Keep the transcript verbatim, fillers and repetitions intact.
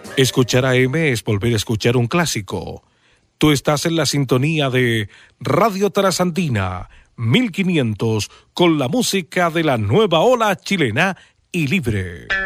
Escuchar A M es volver a escuchar un clásico. Tú estás en la sintonía de Radio Trasandina mil quinientos con la música de la nueva ola chilena y libre.